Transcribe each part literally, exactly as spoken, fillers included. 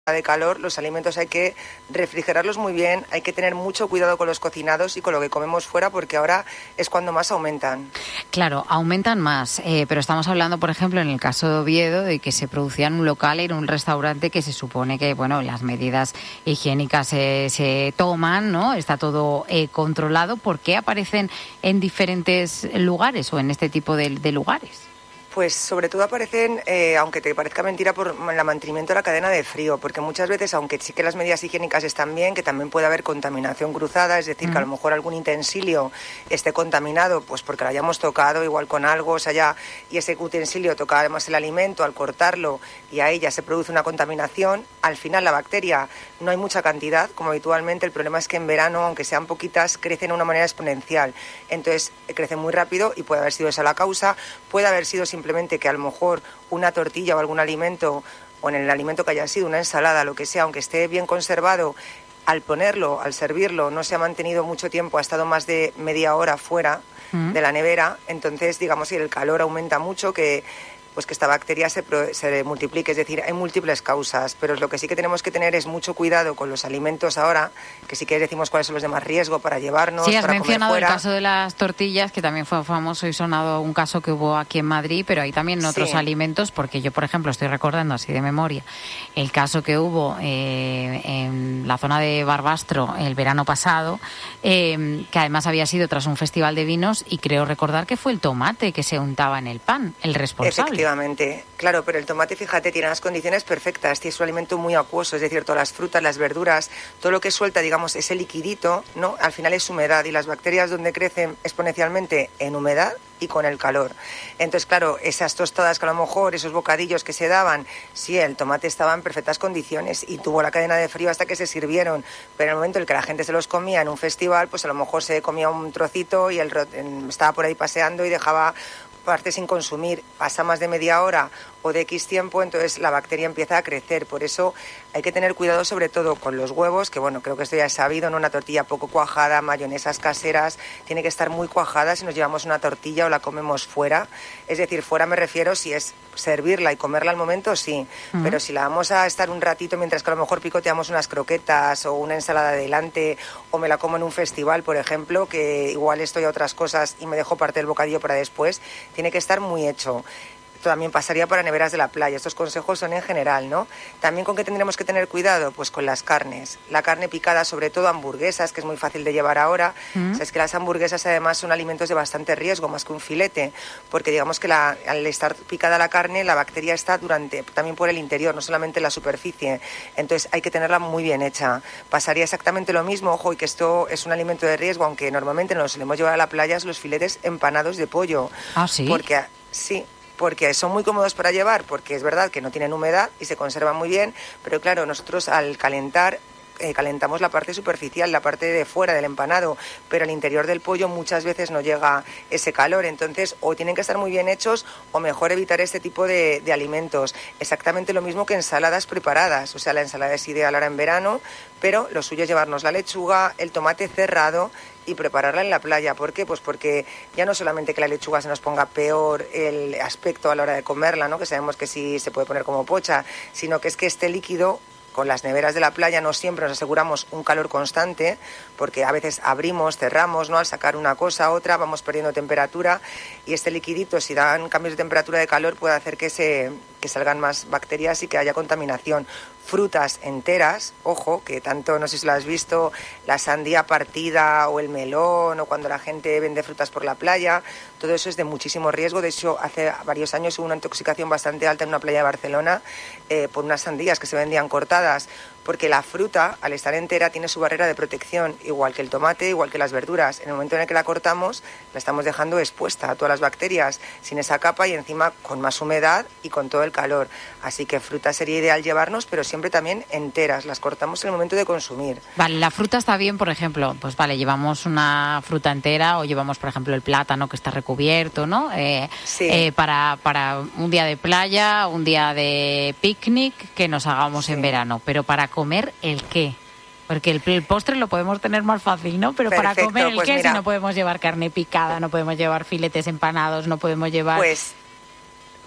de calor, los alimentos hay que refrigerarlos muy bien, hay que tener mucho cuidado con los cocinados y con lo que comemos fuera, porque ahora es cuando más aumentan. Claro, aumentan más, eh, pero estamos hablando, por ejemplo, en el caso de Oviedo, de que se producía en un local, en un restaurante que se supone que, bueno, las medidas higiénicas se, se toman, ¿no? Está todo eh, controlado. ¿Por qué aparecen en diferentes lugares o en este tipo de, de lugares? Pues sobre todo aparecen, eh, aunque te parezca mentira, por el mantenimiento de la cadena de frío, porque muchas veces, aunque sí que las medidas higiénicas están bien, que también puede haber contaminación cruzada, es decir, mm. que a lo mejor algún utensilio esté contaminado, pues porque lo hayamos tocado igual con algo, o sea, ya, y ese utensilio toca además el alimento, al cortarlo, y ahí ya se produce una contaminación, al final la bacteria no hay mucha cantidad, como habitualmente, el problema es que en verano, aunque sean poquitas, crecen de una manera exponencial, entonces crecen muy rápido y puede haber sido esa la causa, puede haber sido simplemente simplemente que a lo mejor una tortilla o algún alimento, o en el alimento que haya sido una ensalada, lo que sea, aunque esté bien conservado, al ponerlo, al servirlo, no se ha mantenido mucho tiempo, ha estado más de media hora fuera mm. de la nevera, entonces digamos que el calor aumenta mucho, que pues que esta bacteria se, se multiplique, es decir, hay múltiples causas, pero lo que sí que tenemos que tener es mucho cuidado con los alimentos ahora, que sí que decimos cuáles son los de más riesgo para llevarnos, sí, has para mencionado comer fuera. El caso de las tortillas, que también fue famoso y sonado un caso que hubo aquí en Madrid, pero hay también otros sí. alimentos, porque yo, por ejemplo, estoy recordando así de memoria el caso que hubo eh, en la zona de Barbastro el verano pasado, eh, que además había sido tras un festival de vinos, y creo recordar que fue el tomate que se untaba en el pan, el responsable. Efectivamente, claro, pero el tomate, fíjate, tiene las condiciones perfectas, es un alimento muy acuoso, es decir, todas las frutas, las verduras, todo lo que suelta, digamos, ese liquidito, ¿no? Al final es humedad, y las bacterias donde crecen exponencialmente en humedad y con el calor. Entonces, claro, esas tostadas que a lo mejor, esos bocadillos que se daban, sí, el tomate estaba en perfectas condiciones y tuvo la cadena de frío hasta que se sirvieron, pero en el momento en el que la gente se los comía en un festival, pues a lo mejor se comía un trocito y él estaba por ahí paseando y dejaba parte sin consumir, pasa más de media hora o de X tiempo, entonces la bacteria empieza a crecer. Por eso hay que tener cuidado sobre todo con los huevos, que bueno, creo que esto ya es sabido, ¿no? Una tortilla poco cuajada, mayonesas caseras, tiene que estar muy cuajada si nos llevamos una tortilla o la comemos fuera. Es decir, fuera me refiero si es servirla y comerla al momento, sí, uh-huh. pero si la vamos a estar un ratito mientras que a lo mejor picoteamos unas croquetas o una ensalada delante, o me la como en un festival, por ejemplo, que igual estoy a otras cosas y me dejo parte del bocadillo para después, tiene que estar muy hecho. También pasaría para neveras de la playa. Estos consejos son en general, ¿no? También con qué tendremos que tener cuidado, pues con las carnes. La carne picada, sobre todo hamburguesas, que es muy fácil de llevar ahora. Mm. O sea, es que las hamburguesas además son alimentos de bastante riesgo, más que un filete, porque digamos que la, al estar picada la carne, la bacteria está durante, también por el interior, no solamente en la superficie. Entonces hay que tenerla muy bien hecha. Pasaría exactamente lo mismo, ojo, y que esto es un alimento de riesgo, aunque normalmente nos solemos llevar a la playa, los filetes empanados de pollo. Ah, ¿sí? Porque, sí... porque son muy cómodos para llevar, porque es verdad que no tienen humedad y se conservan muy bien, pero claro, nosotros al calentar, eh, calentamos la parte superficial, la parte de fuera del empanado, pero al interior del pollo muchas veces no llega ese calor, entonces o tienen que estar muy bien hechos o mejor evitar este tipo de, de alimentos. Exactamente lo mismo que ensaladas preparadas, o sea, la ensalada es ideal ahora en verano, pero lo suyo es llevarnos la lechuga, el tomate cerrado y prepararla en la playa. ¿Por qué? Pues porque ya no solamente que la lechuga se nos ponga peor el aspecto a la hora de comerla, ¿no? Que sabemos que sí se puede poner como pocha, sino que es que este líquido, con las neveras de la playa no siempre nos aseguramos un calor constante, porque a veces abrimos, cerramos, ¿no? Al sacar una cosa, otra, vamos perdiendo temperatura, y este liquidito, si dan cambios de temperatura, de calor, puede hacer que se que salgan más bacterias y que haya contaminación. Frutas enteras, ojo, que tanto, no sé si lo has visto, la sandía partida o el melón, o cuando la gente vende frutas por la playa, todo eso es de muchísimo riesgo. De hecho, hace varios años hubo una intoxicación bastante alta en una playa de Barcelona eh, por unas sandías que se vendían cortadas, porque la fruta, al estar entera, tiene su barrera de protección, igual que el tomate, igual que las verduras. En el momento en el que la cortamos, la estamos dejando expuesta a todas las bacterias, sin esa capa y encima con más humedad y con todo el calor. Así que fruta sería ideal llevarnos, pero siempre también enteras, las cortamos en el momento de consumir. Vale, la fruta está bien, por ejemplo, pues vale, llevamos una fruta entera o llevamos, por ejemplo, el plátano que está recubierto, ¿no? Eh, sí. eh, para, para un día de playa, un día de picnic que nos hagamos sí. en verano, pero para comer, ¿el qué? Porque el, el postre lo podemos tener más fácil, ¿no? Pero Perfecto, para comer, ¿el pues qué? Mira, si no podemos llevar carne picada, no podemos llevar filetes empanados, no podemos llevar... Pues...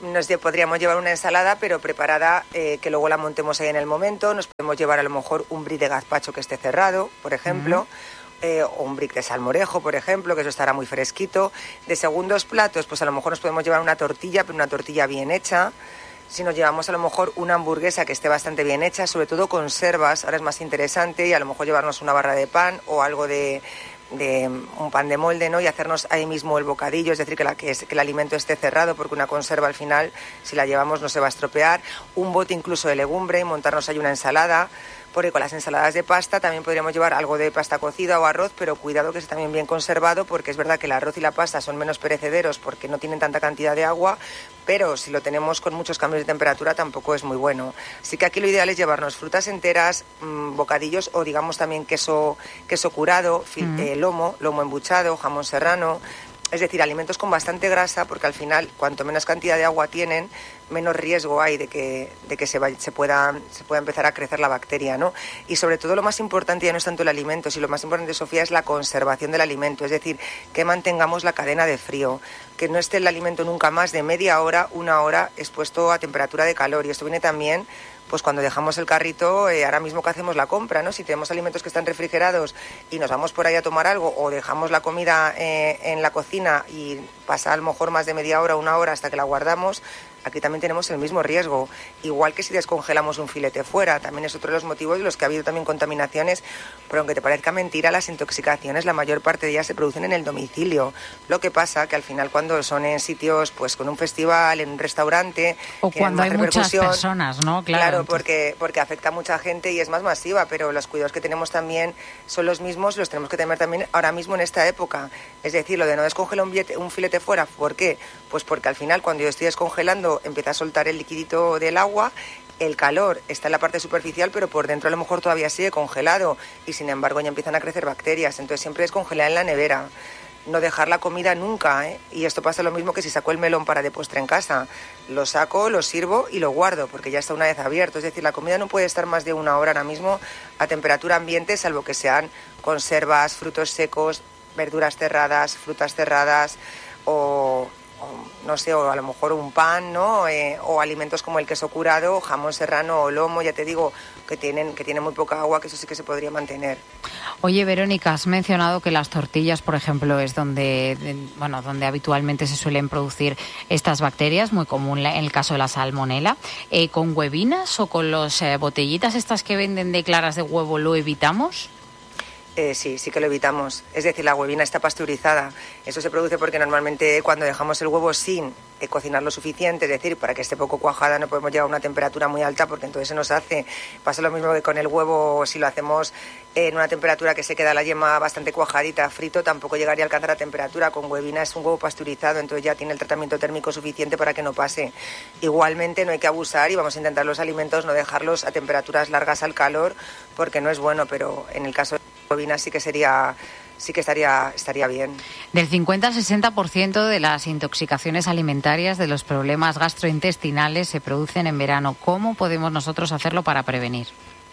nos podríamos llevar una ensalada, pero preparada, eh, que luego la montemos ahí en el momento. Nos podemos llevar a lo mejor un brick de gazpacho que esté cerrado, por ejemplo, uh-huh. eh, o un brick de salmorejo, por ejemplo, que eso estará muy fresquito. De segundos platos, pues a lo mejor nos podemos llevar una tortilla, pero una tortilla bien hecha. Si nos llevamos a lo mejor una hamburguesa que esté bastante bien hecha, sobre todo conservas, ahora es más interesante, y a lo mejor llevarnos una barra de pan o algo de... de un pan de molde, ¿no? Y hacernos ahí mismo el bocadillo, es decir, que, la, que, es, que el alimento esté cerrado, porque una conserva al final, si la llevamos, no se va a estropear. Un bote incluso de legumbre y montarnos ahí una ensalada, porque con las ensaladas de pasta también podríamos llevar algo de pasta cocida o arroz, pero cuidado que esté también bien conservado, porque es verdad que el arroz y la pasta son menos perecederos porque no tienen tanta cantidad de agua, pero si lo tenemos con muchos cambios de temperatura tampoco es muy bueno. Así que aquí lo ideal es llevarnos frutas enteras, mmm, bocadillos o digamos también queso, queso curado, mm. eh, lomo, lomo embuchado, jamón serrano. Es decir, alimentos con bastante grasa, porque al final, cuanto menos cantidad de agua tienen, menos riesgo hay de que, de que se, vaya, se, pueda, se pueda empezar a crecer la bacteria, ¿no? Y sobre todo lo más importante ya no es tanto el alimento, sino lo más importante, Sofía, es la conservación del alimento. Es decir, que mantengamos la cadena de frío, que no esté el alimento nunca más de media hora, una hora expuesto a temperatura de calor. Y esto viene también... pues cuando dejamos el carrito, eh, ahora mismo que hacemos la compra, ¿no? Si tenemos alimentos que están refrigerados y nos vamos por ahí a tomar algo, o dejamos la comida eh, en la cocina y pasa a lo mejor más de media hora, una hora hasta que la guardamos, aquí también tenemos el mismo riesgo. Igual que si descongelamos un filete fuera, también es otro de los motivos de los que ha habido también contaminaciones, pero aunque te parezca mentira, las intoxicaciones, la mayor parte de ellas se producen en el domicilio. Lo que pasa que al final cuando son en sitios, pues con un festival, en un restaurante... O cuando hay muchas personas, ¿no? Claro. Claro, porque, porque afecta a mucha gente y es más masiva, pero los cuidados que tenemos también son los mismos, los tenemos que tener también ahora mismo en esta época. Es decir, lo de no descongelar un, billete, un filete fuera, ¿por qué? Pues porque al final cuando yo estoy descongelando empieza a soltar el liquidito del agua, el calor está en la parte superficial, pero por dentro a lo mejor todavía sigue congelado y sin embargo ya empiezan a crecer bacterias, entonces siempre descongelar en la nevera. No dejar la comida nunca, ¿eh? Y esto pasa lo mismo que si saco el melón para de postre en casa. Lo saco, lo sirvo y lo guardo, porque ya está una vez abierto. Es decir, la comida no puede estar más de una hora ahora mismo a temperatura ambiente, salvo que sean conservas, frutos secos, verduras cerradas, frutas cerradas o... O, no sé, o a lo mejor un pan, ¿no? Eh, o alimentos como el queso curado, jamón serrano o lomo, ya te digo, que tienen, que tienen muy poca agua, que eso sí que se podría mantener. Oye, Verónica, has mencionado que las tortillas, por ejemplo, es donde, de, bueno, donde habitualmente se suelen producir estas bacterias, muy común en el caso de la salmonela. Eh, ¿Con huevinas o con las eh, botellitas estas que venden de claras de huevo lo evitamos? Eh, sí, sí que lo evitamos. Es decir, la huevina está pasteurizada. Eso se produce porque normalmente cuando dejamos el huevo sin eh, cocinar lo suficiente, es decir, para que esté poco cuajada, no podemos llegar a una temperatura muy alta porque entonces se nos hace. Pasa lo mismo que con el huevo, si lo hacemos en una temperatura que se queda la yema bastante cuajadita, frito, tampoco llegaría a alcanzar la temperatura. Con huevina es un huevo pasteurizado, entonces ya tiene el tratamiento térmico suficiente para que no pase. Igualmente no hay que abusar y vamos a intentar los alimentos no dejarlos a temperaturas largas al calor porque no es bueno, pero en el caso de bovina sí que sería, sí que estaría, estaría bien. Del cincuenta al sesenta por ciento de las intoxicaciones alimentarias, de los problemas gastrointestinales, se producen en verano. ¿Cómo podemos nosotros hacerlo para prevenir?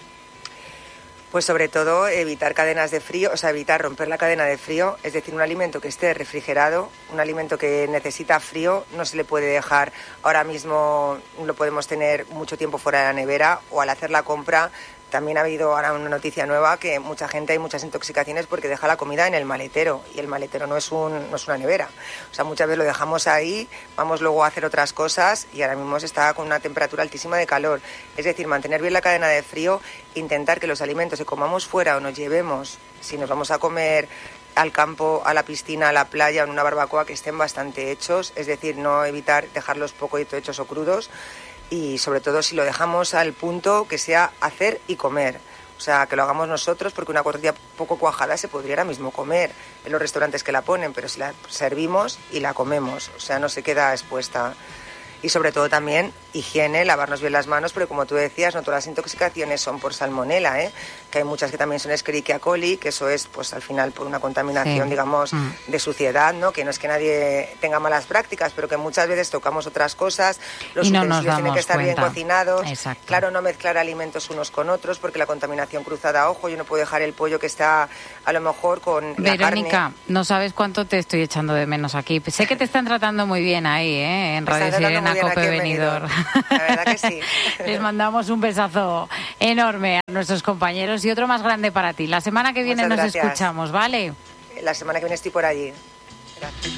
Pues sobre todo evitar cadenas de frío, o sea, evitar romper la cadena de frío, es decir, un alimento que esté refrigerado, un alimento que necesita frío, no se le puede dejar, ahora mismo lo podemos tener mucho tiempo fuera de la nevera o al hacer la compra. También ha habido ahora una noticia nueva que mucha gente, hay muchas intoxicaciones porque deja la comida en el maletero y el maletero no es, un, no es una nevera. O sea, muchas veces lo dejamos ahí, vamos luego a hacer otras cosas y ahora mismo se está con una temperatura altísima de calor. Es decir, mantener bien la cadena de frío, intentar que los alimentos que comamos fuera o nos llevemos, si nos vamos a comer al campo, a la piscina, a la playa o en una barbacoa, que estén bastante hechos, es decir, no evitar dejarlos poco hechos o crudos. Y sobre todo si lo dejamos al punto que sea hacer y comer. O sea, que lo hagamos nosotros porque una tortilla poco cuajada se podría ahora mismo comer en los restaurantes que la ponen, pero si la servimos y la comemos, o sea, no se queda expuesta. Y sobre todo también higiene, lavarnos bien las manos, porque como tú decías, no todas las intoxicaciones son por salmonela, ¿eh? Que hay muchas que también son Escherichia coli, que eso es pues al final por una contaminación, sí. digamos, mm. de suciedad, ¿no? Que no es que nadie tenga malas prácticas, pero que muchas veces tocamos otras cosas, los y no utensilios tienen que estar cuenta. bien cocinados, Exacto. Claro, no mezclar alimentos unos con otros, porque la contaminación cruzada, ojo, yo no puedo dejar el pollo que está a lo mejor con Verónica, la carne. no sabes cuánto te estoy echando de menos aquí. Sé que te están tratando muy bien ahí, ¿eh? En Radio Sirena una COPE Benidorm. La verdad que sí. Les mandamos un besazo enorme a nuestros compañeros y otro más grande para ti. La semana que viene Muchas nos gracias. escuchamos, ¿vale? La semana que viene estoy por allí. Gracias.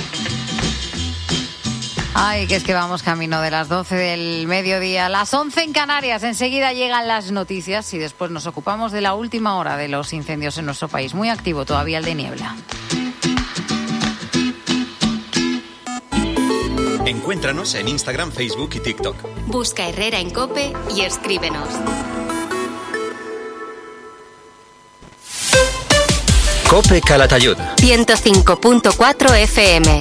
Ay, que es que vamos camino de las doce del mediodía, las once en Canarias. Enseguida llegan las noticias y después nos ocupamos de la última hora de los incendios en nuestro país. Muy activo todavía el de Niebla. Encuéntranos en Instagram, Facebook y TikTok. Busca Herrera en COPE y escríbenos. COPE Calatayud. ciento cinco punto cuatro F M.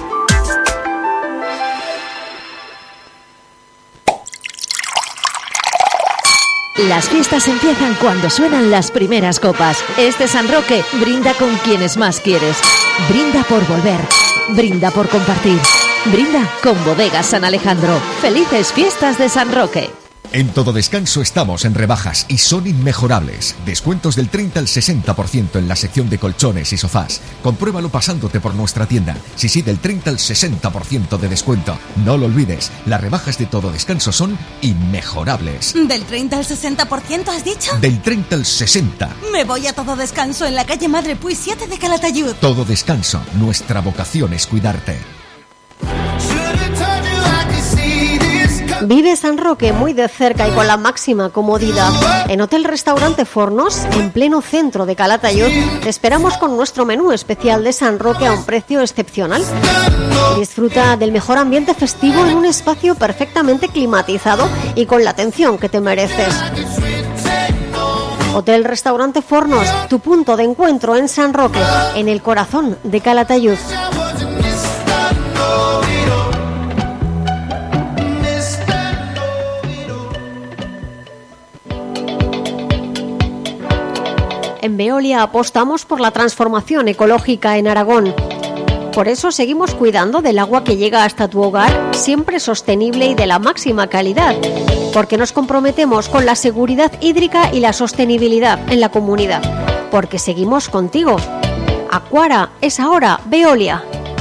Las fiestas empiezan cuando suenan las primeras copas. Este San Roque brinda con quienes más quieres. Brinda por volver. Brinda por compartir. Brinda con Bodegas San Alejandro. Felices fiestas de San Roque. En Todo Descanso estamos en rebajas y son inmejorables. Descuentos del treinta al sesenta por ciento en la sección de colchones y sofás. Compruébalo pasándote por nuestra tienda. Sí, sí, del treinta al sesenta por ciento de descuento. No lo olvides, las rebajas de Todo Descanso son inmejorables. ¿Del treinta al sesenta por ciento has dicho? Del treinta al sesenta. Me voy a Todo Descanso en la calle Madre Puy siete de Calatayud. Todo Descanso, nuestra vocación es cuidarte. Vive San Roque muy de cerca y con la máxima comodidad. En Hotel Restaurante Fornos, en pleno centro de Calatayud, te esperamos con nuestro menú especial de San Roque a un precio excepcional. Disfruta del mejor ambiente festivo en un espacio perfectamente climatizado y con la atención que te mereces. Hotel Restaurante Fornos, tu punto de encuentro en San Roque, en el corazón de Calatayud. En Veolia apostamos por la transformación ecológica en Aragón. Por eso seguimos cuidando del agua que llega hasta tu hogar, siempre sostenible y de la máxima calidad, porque nos comprometemos con la seguridad hídrica y la sostenibilidad en la comunidad, porque seguimos contigo. Acuara es ahora Veolia.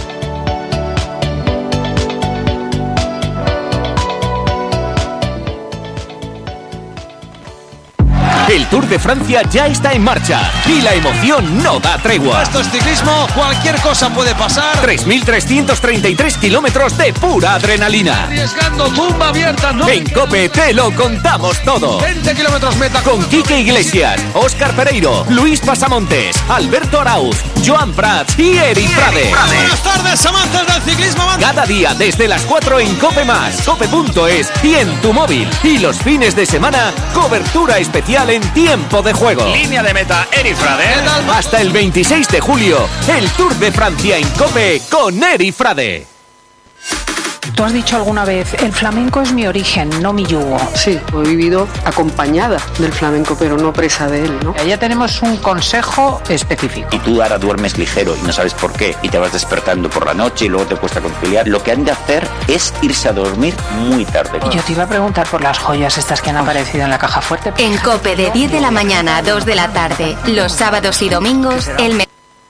El Tour de Francia ya está en marcha y la emoción no da tregua. Esto es ciclismo, cualquier cosa puede pasar. tres mil trescientos treinta y tres kilómetros de pura adrenalina. Arriesgando tumba abierta, ¿no? En COPE te lo contamos todo. veinte kilómetros meta. Con Quique Iglesias, Óscar Pereiro, Luis Pasamontes, Alberto Arauz, Joan Prats y Eri Frade. Buenas tardes, amantes del ciclismo. Amantes. Cada día desde las cuatro en COPE más, cope punto es y en tu móvil. Y los fines de semana, cobertura especial en tiempo de juego. Línea de meta, Eri Frade. Hasta el veintiséis de julio, el Tour de Francia en COPE con Eri Frade. Tú has dicho alguna vez, el flamenco es mi origen, no mi yugo. Sí, he vivido acompañada del flamenco, pero no presa de él, ¿no? Ya tenemos un consejo específico. Y tú ahora duermes ligero y no sabes por qué, y te vas despertando por la noche y luego te cuesta conciliar. Lo que han de hacer es irse a dormir muy tarde. Y yo te iba a preguntar por las joyas estas que han aparecido en la caja fuerte. En COPE de diez de la mañana a dos de la tarde, los sábados y domingos, el me-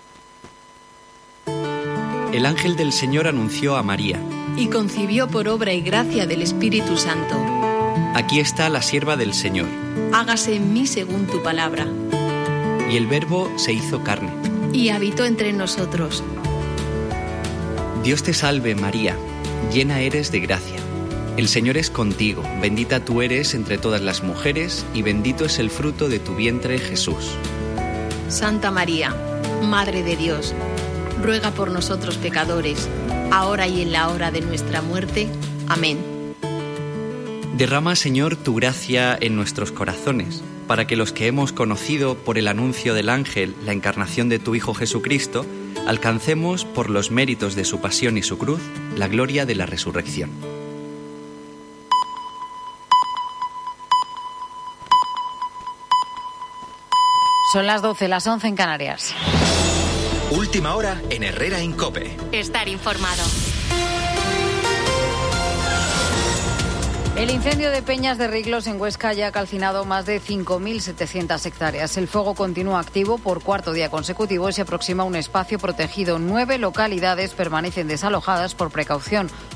El ángel del Señor anunció a María. Y concibió por obra y gracia del Espíritu Santo. Aquí está la sierva del Señor. Hágase en mí según tu palabra. Y el Verbo se hizo carne. Y habitó entre nosotros. Dios te salve, María, llena eres de gracia. El Señor es contigo, bendita tú eres entre todas las mujeres, y bendito es el fruto de tu vientre, Jesús. Santa María, Madre de Dios, ruega por nosotros pecadores, ahora y en la hora de nuestra muerte. Amén. Derrama, Señor, tu gracia en nuestros corazones, para que los que hemos conocido por el anuncio del ángel la encarnación de tu Hijo Jesucristo, alcancemos, por los méritos de su pasión y su cruz, la gloria de la resurrección. Son las doce, las once en Canarias. Última hora en Herrera en COPE. Estar informado. El incendio de Peñas de Riglos en Huesca ya ha calcinado más de cinco mil setecientas hectáreas. El fuego continúa activo por cuarto día consecutivo y se aproxima a un espacio protegido. Nueve localidades permanecen desalojadas por precaución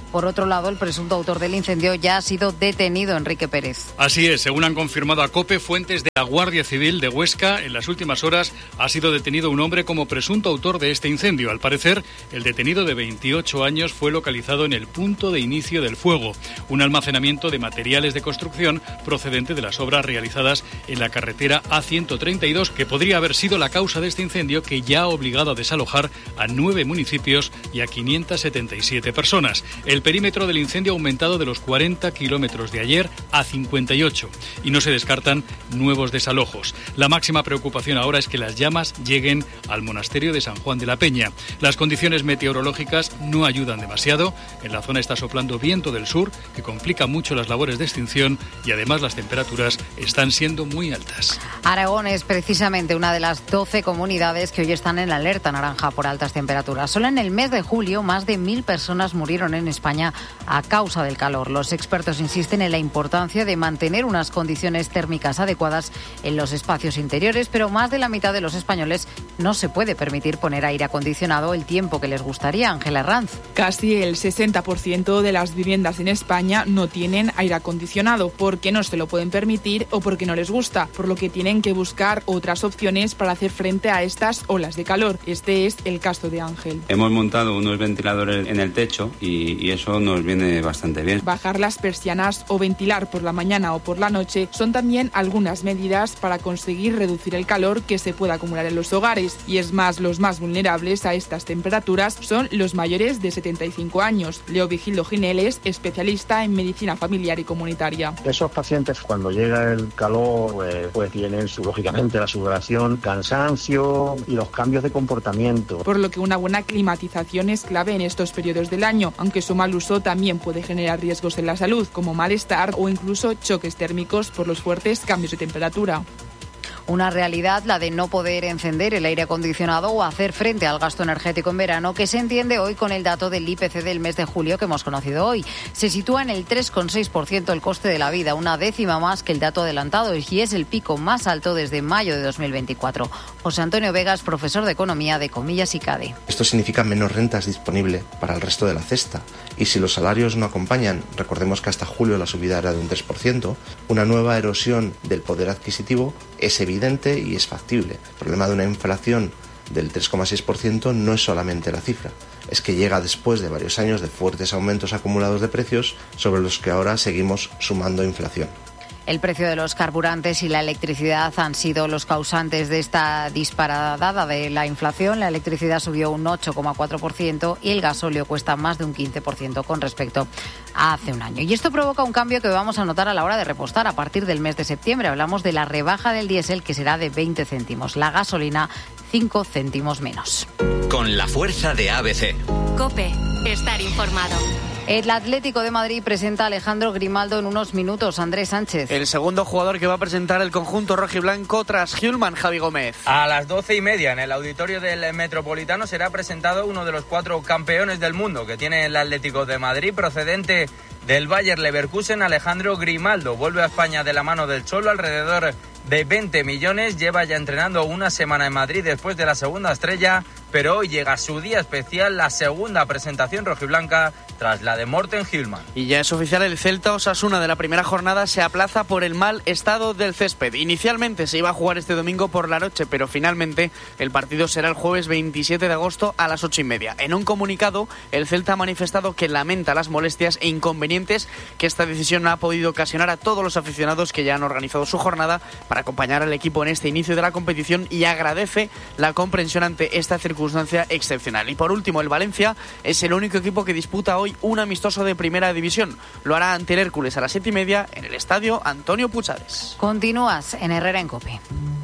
Por otro lado, el presunto autor del incendio ya ha sido detenido, Enrique Pérez. Así es, según han confirmado a COPE fuentes de la Guardia Civil de Huesca, en las últimas horas ha sido detenido un hombre como presunto autor de este incendio. Al parecer, el detenido de veintiocho años fue localizado en el punto de inicio del fuego, un almacenamiento de materiales de construcción procedente de las obras realizadas en la carretera A ciento treinta y dos, que podría haber sido la causa de este incendio que ya ha obligado a desalojar a nueve municipios y a quinientas setenta y siete personas. El perímetro del incendio ha aumentado de los cuarenta kilómetros de ayer a cincuenta y ocho y no se descartan nuevos desalojos. La máxima preocupación ahora es que las llamas lleguen al monasterio de San Juan de la Peña. Las condiciones meteorológicas no ayudan demasiado. En la zona está soplando viento del sur que complica mucho las labores de extinción y además las temperaturas están siendo muy altas. Aragón es precisamente una de las doce comunidades que hoy están en alerta naranja por altas temperaturas. Solo en el mes de julio más de mil personas murieron en España a causa del calor. Los expertos insisten en la importancia de mantener unas condiciones térmicas adecuadas en los espacios interiores, pero más de la mitad de los españoles no se puede permitir poner aire acondicionado el tiempo que les gustaría. Ángela Ranz. Casi el sesenta por ciento de las viviendas en España no tienen aire acondicionado porque no se lo pueden permitir o porque no les gusta, por lo que tienen que buscar otras opciones para hacer frente a estas olas de calor. Este es el caso de Ángel. Hemos montado unos ventiladores en el techo y, y eso nos viene bastante bien. Bajar las persianas o ventilar por la mañana o por la noche son también algunas medidas para conseguir reducir el calor que se puede acumular en los hogares. Y es más, los más vulnerables a estas temperaturas son los mayores de setenta y cinco años. Leo Vigildo Gineles, especialista en medicina familiar y comunitaria. Esos pacientes, cuando llega el calor, pues, pues tienen su, lógicamente la sudoración, cansancio y los cambios de comportamiento. Por lo que una buena climatización es clave en estos periodos del año, aunque su mal uso también puede generar riesgos en la salud, como malestar o incluso choques térmicos por los fuertes cambios de temperatura. Una realidad, la de no poder encender el aire acondicionado o hacer frente al gasto energético en verano, que se entiende hoy con el dato del I P C del mes de julio que hemos conocido hoy. Se sitúa en el tres coma seis por ciento el coste de la vida, una décima más que el dato adelantado, y es el pico más alto desde mayo de dos mil veinticuatro. José Antonio Vegas, profesor de Economía de Comillas y CADE. Esto significa menos rentas disponible para el resto de la cesta. Y si los salarios no acompañan, recordemos que hasta julio la subida era de un tres por ciento, una nueva erosión del poder adquisitivo es evidente y es factible. El problema de una inflación del tres coma seis por ciento no es solamente la cifra, es que llega después de varios años de fuertes aumentos acumulados de precios sobre los que ahora seguimos sumando inflación. El precio de los carburantes y la electricidad han sido los causantes de esta disparada de la inflación. La electricidad subió un ocho coma cuatro por ciento y el gasóleo cuesta más de un quince por ciento con respecto a hace un año. Y esto provoca un cambio que vamos a notar a la hora de repostar a partir del mes de septiembre. Hablamos de la rebaja del diésel, que será de veinte céntimos. La gasolina, cinco céntimos menos. Con la fuerza de A B C. COPE. Estar informado. El Atlético de Madrid presenta a Alejandro Grimaldo en unos minutos. Andrés Sánchez. El segundo jugador que va a presentar el conjunto rojiblanco tras Hjulman, Javi Gómez. A las doce y media en el auditorio del Metropolitano será presentado uno de los cuatro campeones del mundo que tiene el Atlético de Madrid, procedente del Bayer Leverkusen. Alejandro Grimaldo vuelve a España de la mano del Cholo, alrededor de veinte millones. Lleva ya entrenando una semana en Madrid después de la segunda estrella, pero hoy llega su día especial, la segunda presentación rojiblanca tras la de Morten Hjulman. Y ya es oficial, el Celta Osasuna de la primera jornada se aplaza por el mal estado del césped. Inicialmente se iba a jugar este domingo por la noche, pero finalmente el partido será el jueves veintisiete de agosto a las ocho y media. En un comunicado, el Celta ha manifestado que lamenta las molestias e inconvenientes que esta decisión ha podido ocasionar a todos los aficionados que ya han organizado su jornada para acompañar al equipo en este inicio de la competición, y agradece la comprensión ante esta circunstancia excepcional. Y por último, el Valencia es el único equipo que disputa hoy un amistoso de primera división. Lo hará ante el Hércules a las siete y media en el estadio Antonio Puchades. Continúas en Herrera en COPE.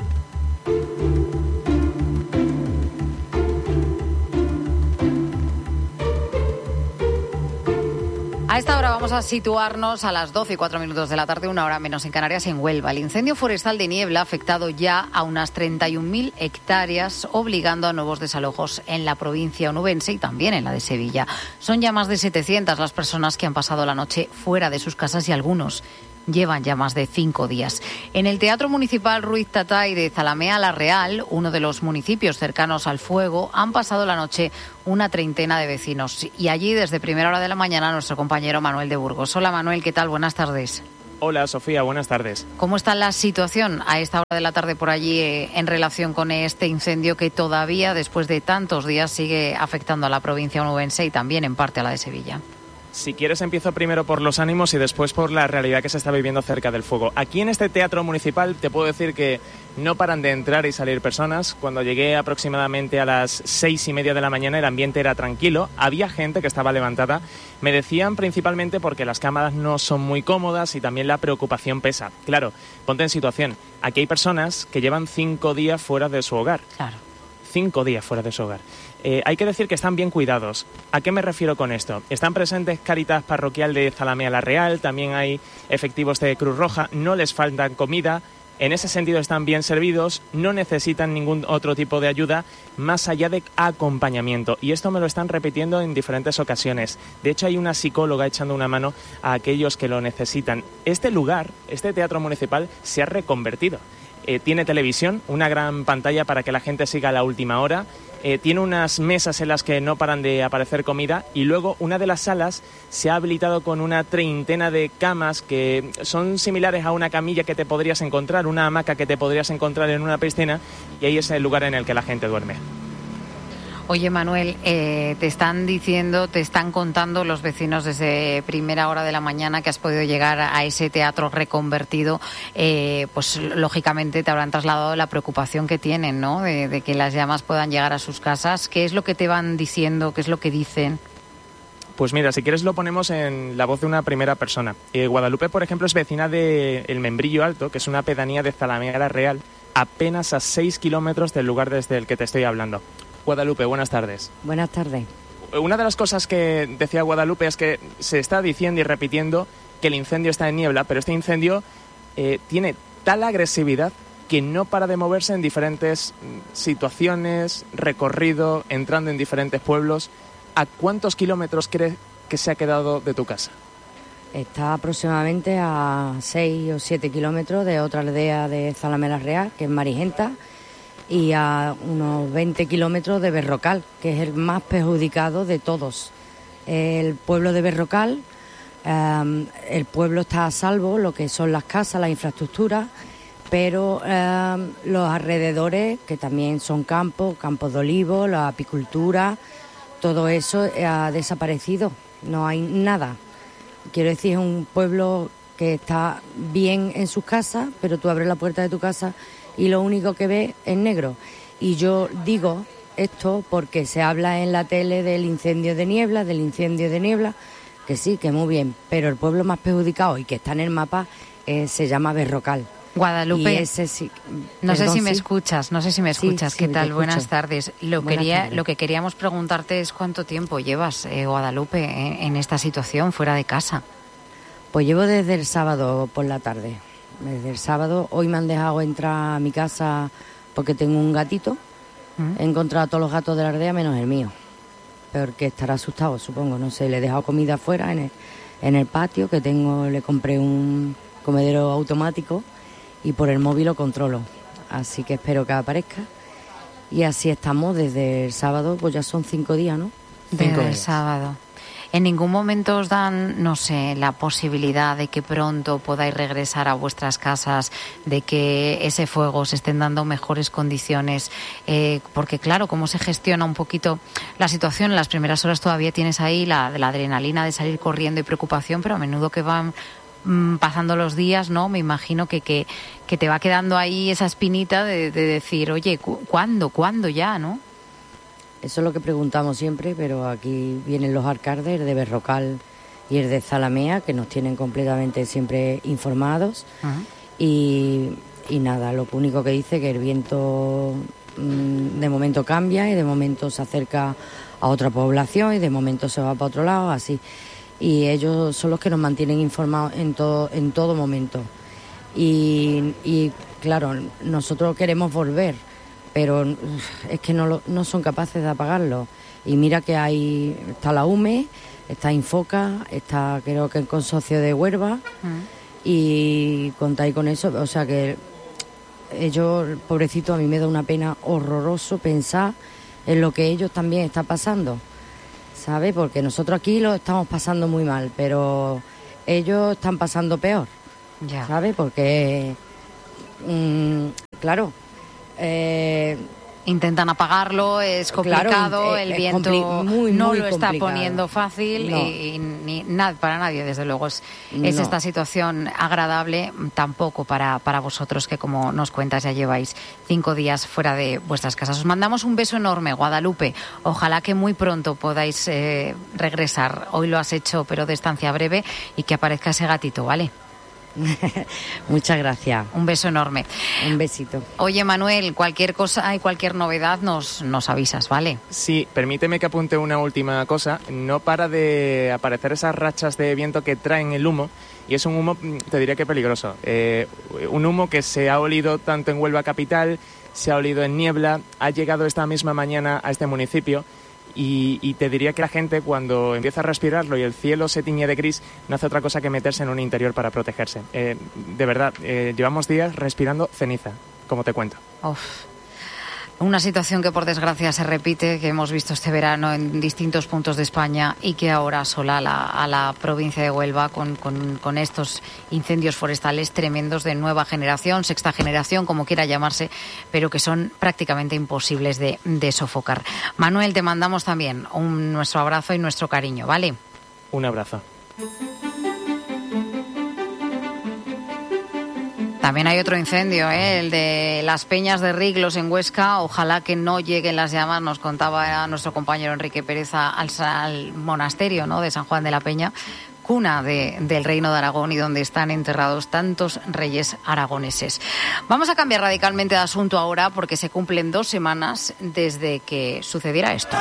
A esta hora vamos a situarnos a las doce y cuatro minutos de la tarde, una hora menos en Canarias, en Huelva. El incendio forestal de Niebla ha afectado ya a unas treinta y un mil hectáreas, obligando a nuevos desalojos en la provincia onubense y también en la de Sevilla. Son ya más de setecientas las personas que han pasado la noche fuera de sus casas y algunos llevan ya más de cinco días. En el Teatro Municipal Ruiz Tatay de Zalamea la Real, uno de los municipios cercanos al fuego, han pasado la noche una treintena de vecinos. Y allí, desde primera hora de la mañana, nuestro compañero Manuel de Burgos. Hola Manuel, ¿qué tal? Buenas tardes. Hola Sofía, buenas tardes. ¿Cómo está la situación a esta hora de la tarde por allí eh, en relación con este incendio que todavía, después de tantos días, sigue afectando a la provincia onubense y también en parte a la de Sevilla? Si quieres, empiezo primero por los ánimos y después por la realidad que se está viviendo cerca del fuego. Aquí en este teatro municipal te puedo decir que no paran de entrar y salir personas. Cuando llegué aproximadamente a las seis y media de la mañana el ambiente era tranquilo. Había gente que estaba levantada. Me decían principalmente porque las cámaras no son muy cómodas y también la preocupación pesa. Claro, ponte en situación. Aquí hay personas que llevan cinco días fuera de su hogar. Claro. Cinco días fuera de su hogar. Eh, hay que decir que están bien cuidados. ¿A qué me refiero con esto? Están presentes Cáritas Parroquial de Zalamea la Real, también hay efectivos de Cruz Roja, no les faltan comida, en ese sentido están bien servidos, no necesitan ningún otro tipo de ayuda más allá de acompañamiento. Y esto me lo están repitiendo en diferentes ocasiones. De hecho, hay una psicóloga echando una mano a aquellos que lo necesitan. Este lugar, este teatro municipal, se ha reconvertido. Eh, tiene televisión, una gran pantalla para que la gente siga a la última hora. Eh, tiene unas mesas en las que no paran de aparecer comida y luego una de las salas se ha habilitado con una treintena de camas que son similares a una camilla que te podrías encontrar, una hamaca que te podrías encontrar en una piscina, y ahí es el lugar en el que la gente duerme. Oye Manuel, eh, te están diciendo, te están contando los vecinos desde primera hora de la mañana que has podido llegar a ese teatro reconvertido, eh, pues lógicamente te habrán trasladado la preocupación que tienen, ¿no? De, de que las llamas puedan llegar a sus casas. ¿Qué es lo que te van diciendo? ¿Qué es lo que dicen? Pues mira, si quieres lo ponemos en la voz de una primera persona. Eh, Guadalupe, por ejemplo, es vecina de El Membrillo Alto, que es una pedanía de Zalamea la Real, apenas a seis kilómetros del lugar desde el que te estoy hablando. Guadalupe, buenas tardes. Buenas tardes. Una de las cosas que decía Guadalupe es que se está diciendo y repitiendo que el incendio está en niebla, pero este incendio eh, tiene tal agresividad que no para de moverse en diferentes situaciones, recorrido, entrando en diferentes pueblos. ¿A cuántos kilómetros crees que se ha quedado de tu casa? Está aproximadamente a seis o siete kilómetros de otra aldea de Zalamea la Real, que es Marigenta, y a unos veinte kilómetros de Berrocal, que es el más perjudicado de todos. El pueblo de Berrocal, eh, el pueblo está a salvo, lo que son las casas, las infraestructuras, pero eh, los alrededores, que también son campos, campos de olivo, la apicultura, todo eso ha desaparecido, no hay nada. Quiero decir, es un pueblo que está bien en sus casas, pero tú abres la puerta de tu casa y lo único que ves es negro. Y yo digo esto porque se habla en la tele del incendio de niebla, del incendio de niebla, que sí, que muy bien, pero el pueblo más perjudicado y que está en el mapa eh, se llama Berrocal. Guadalupe, y ese sí, no perdón, sé si me sí. escuchas, no sé si me escuchas, sí, ¿qué sí, tal? Buenas escucho. tardes. Lo, Buenas quería, tardes. lo que queríamos preguntarte es cuánto tiempo llevas, eh, Guadalupe, en, en esta situación, fuera de casa. Pues llevo desde el sábado por la tarde. Desde el sábado, hoy me han dejado entrar a mi casa porque tengo un gatito. ¿Mm? He encontrado a todos los gatos de la aldea menos el mío. Porque estará asustado, supongo, no sé. Le he dejado comida afuera en el, en el patio, que tengo, le compré un comedero automático y por el móvil lo controlo. Así que espero que aparezca. Y así estamos desde el sábado, pues ya son cinco días, ¿no? Desde Cinco el días. sábado. ¿En ningún momento os dan, no sé, la posibilidad de que pronto podáis regresar a vuestras casas, de que ese fuego os estén dando mejores condiciones? Eh, porque claro, cómo se gestiona un poquito la situación, en las primeras horas todavía tienes ahí la, la adrenalina de salir corriendo y preocupación, pero a menudo que van mmm, pasando los días, ¿no? Me imagino que, que, que te va quedando ahí esa espinita de, de decir, oye, ¿cu- ¿cuándo? ¿Cuándo ya, no? Eso es lo que preguntamos siempre, pero aquí vienen los alcaldes, el de Berrocal y el de Zalamea, que nos tienen completamente siempre informados. Uh-huh. y, y nada, lo único que dice que el viento mmm, de momento cambia y de momento se acerca a otra población y de momento se va para otro lado, así. Y ellos son los que nos mantienen informados en todo, en todo momento. Y, y claro, nosotros queremos volver, pero es que no, lo, no son capaces de apagarlo. Y mira que hay, está la U M E, está Infoca, está creo que el consorcio de Huelva, Uh-huh. y contáis con eso, o sea que ellos, pobrecito, a mí me da una pena horroroso pensar en lo que ellos también están pasando, ¿sabes? Porque nosotros aquí lo estamos pasando muy mal, pero ellos están pasando peor, ya. ¿sabes? Porque, mmm, claro, eh, intentan apagarlo, es complicado, claro, el es viento compli- muy, no muy lo está complicado. poniendo fácil No. y, y ni, nada para nadie, desde luego. Es, es No. esta situación agradable tampoco para, para vosotros, que como nos cuentas ya lleváis cinco días fuera de vuestras casas. Os mandamos un beso enorme, Guadalupe. Ojalá que muy pronto podáis eh, regresar. Hoy lo has hecho, pero de estancia breve, y que aparezca ese gatito, ¿vale? Muchas gracias. Un beso enorme. Un besito. Oye, Manuel, cualquier cosa y cualquier novedad nos, nos avisas, ¿vale? Sí, permíteme que apunte una última cosa. No para de aparecer esas rachas de viento que traen el humo, y es un humo, te diría que peligroso. Eh, un humo que se ha olido tanto en Huelva capital, se ha olido en Niebla, ha llegado esta misma mañana a este municipio. Y, y te diría que la gente, cuando empieza a respirarlo y el cielo se tiñe de gris, no hace otra cosa que meterse en un interior para protegerse. Eh, de verdad, eh, llevamos días respirando ceniza, como te cuento. Uf. Una situación que por desgracia se repite, que hemos visto este verano en distintos puntos de España y que ahora asola a la, a la provincia de Huelva con, con, con estos incendios forestales tremendos de nueva generación, sexta generación, como quiera llamarse, pero que son prácticamente imposibles de, de sofocar. Manuel, te mandamos también un, nuestro abrazo y nuestro cariño, ¿vale? Un abrazo. También hay otro incendio, ¿eh? El de las Peñas de Riglos en Huesca. Ojalá que no lleguen las llamas, nos contaba nuestro compañero Enrique Pérez, al, al monasterio, ¿no?, de San Juan de la Peña, cuna de, del Reino de Aragón y donde están enterrados tantos reyes aragoneses. Vamos a cambiar radicalmente de asunto ahora, porque se cumplen dos semanas desde que sucediera esto.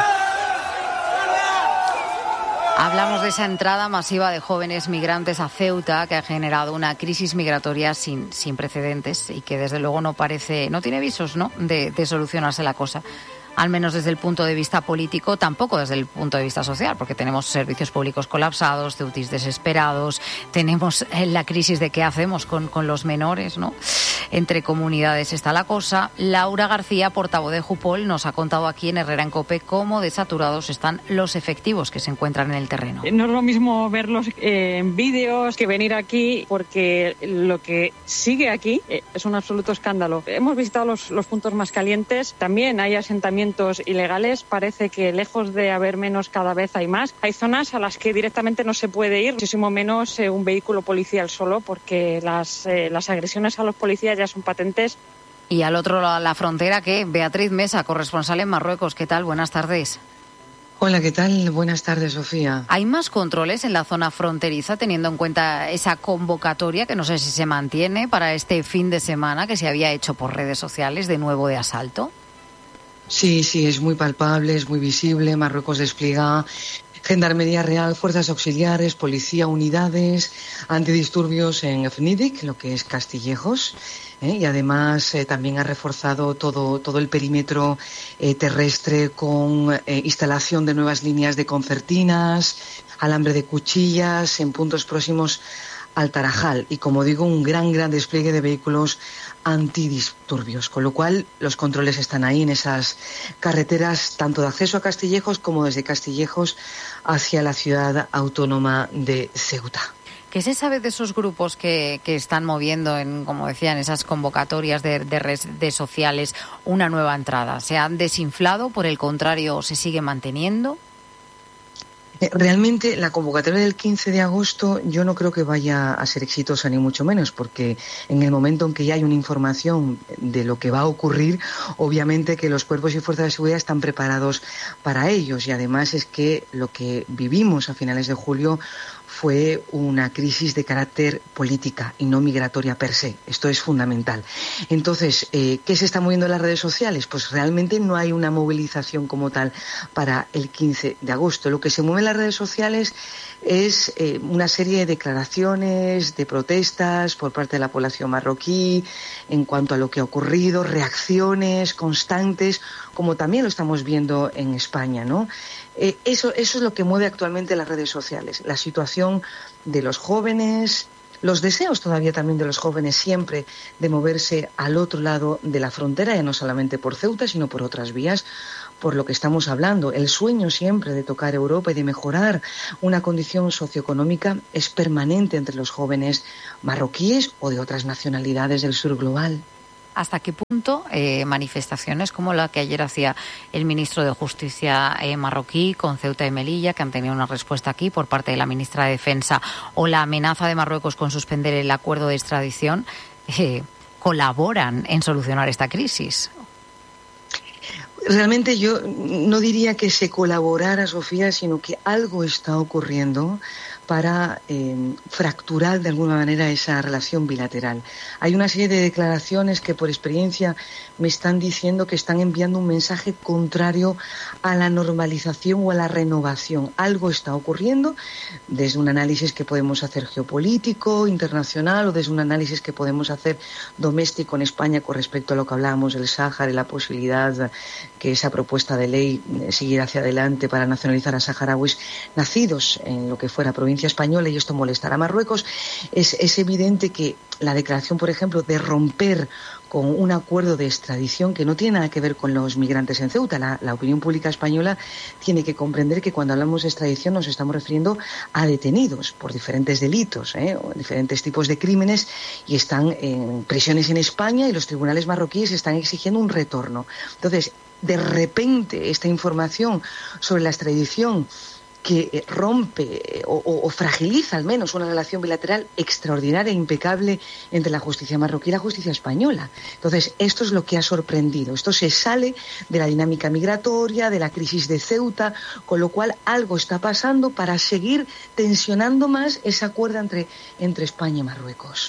Hablamos de esa entrada masiva de jóvenes migrantes a Ceuta, que ha generado una crisis migratoria sin, sin precedentes y que desde luego no parece, no tiene visos, ¿no?, de, de solucionarse la cosa. Al menos desde el punto de vista político, tampoco desde el punto de vista social, porque tenemos servicios públicos colapsados, ceutis desesperados, tenemos la crisis de qué hacemos con, con los menores, ¿no? Entre comunidades está la cosa. Laura García, portavoz de Jupol, nos ha contado aquí en Herrera en COPE cómo desaturados están los efectivos que se encuentran en el terreno. No es lo mismo verlos eh, en vídeos que venir aquí, porque lo que sigue aquí eh, es un absoluto escándalo. Hemos visitado los, los puntos más calientes, también hay asentamientos ilegales, parece que lejos de haber menos cada vez hay más. Hay zonas a las que directamente no se puede ir, muchísimo menos eh, un vehículo policial solo, porque las, eh, las agresiones a los policías ya son patentes. Y al otro lado de la frontera, ¿qué? Beatriz Mesa, corresponsal en Marruecos. ¿Qué tal? Buenas tardes. Hola, ¿qué tal? Buenas tardes, Sofía. ¿Hay más controles en la zona fronteriza, teniendo en cuenta esa convocatoria que no sé si se mantiene para este fin de semana que se había hecho por redes sociales de nuevo de asalto? Sí, sí, es muy palpable, es muy visible. Marruecos despliega Gendarmería Real, fuerzas auxiliares, policía, unidades antidisturbios en Fnidic, lo que es Castillejos. ¿eh? Y además eh, también ha reforzado todo, todo el perímetro eh, terrestre con eh, instalación de nuevas líneas de concertinas, alambre de cuchillas en puntos próximos al Tarajal y, como digo, un gran, gran despliegue de vehículos antidisturbios, con lo cual los controles están ahí en esas carreteras, tanto de acceso a Castillejos como desde Castillejos hacia la ciudad autónoma de Ceuta. ¿Qué se sabe de esos grupos que, que están moviendo, en, como decía, en esas convocatorias de, de redes sociales, una nueva entrada? ¿Se han desinflado? ¿Por el contrario, se sigue manteniendo? Realmente la convocatoria del quince de agosto yo no creo que vaya a ser exitosa, ni mucho menos, porque en el momento en que ya hay una información de lo que va a ocurrir, obviamente que los cuerpos y fuerzas de seguridad están preparados para ellos, y además es que lo que vivimos a finales de julio fue una crisis de carácter política y no migratoria per se. Esto es fundamental. Entonces, eh, ¿qué se está moviendo en las redes sociales? Pues realmente no hay una movilización como tal para el quince de agosto. Lo que se mueve en las redes sociales es eh, una serie de declaraciones, de protestas por parte de la población marroquí en cuanto a lo que ha ocurrido, reacciones constantes, como también lo estamos viendo en España, ¿no? Eh, eso, eso es lo que mueve actualmente las redes sociales, la situación de los jóvenes, los deseos todavía también de los jóvenes siempre de moverse al otro lado de la frontera, ya no solamente por Ceuta, sino por otras vías, por lo que estamos hablando. El sueño siempre de tocar Europa y de mejorar una condición socioeconómica es permanente entre los jóvenes marroquíes o de otras nacionalidades del sur global. ¿Hasta qué punto eh, manifestaciones como la que ayer hacía el ministro de Justicia eh, marroquí con Ceuta y Melilla, que han tenido una respuesta aquí por parte de la ministra de Defensa, o la amenaza de Marruecos con suspender el acuerdo de extradición, eh, colaboran en solucionar esta crisis? Realmente yo no diría que se colaborara, Sofía, sino que algo está ocurriendo para eh, fracturar de alguna manera esa relación bilateral. Hay una serie de declaraciones que por experiencia me están diciendo que están enviando un mensaje contrario a la normalización o a la renovación. Algo está ocurriendo desde un análisis que podemos hacer geopolítico, internacional, o desde un análisis que podemos hacer doméstico en España con respecto a lo que hablábamos del Sáhara y la posibilidad que esa propuesta de ley siguiera hacia adelante para nacionalizar a saharauis nacidos en lo que fuera provincia española, y esto molestará a Marruecos. Es, es evidente que la declaración, por ejemplo, de romper con un acuerdo de extradición que no tiene nada que ver con los migrantes en Ceuta. La, la opinión pública española tiene que comprender que cuando hablamos de extradición nos estamos refiriendo a detenidos por diferentes delitos, ¿eh? o diferentes tipos de crímenes, y están en prisiones en España, y los tribunales marroquíes están exigiendo un retorno. Entonces, de repente, esta información sobre la extradición que rompe o, o, o fragiliza al menos una relación bilateral extraordinaria e impecable entre la justicia marroquí y la justicia española. Entonces, esto es lo que ha sorprendido. Esto se sale de la dinámica migratoria, de la crisis de Ceuta, con lo cual algo está pasando para seguir tensionando más ese acuerdo entre, entre España y Marruecos.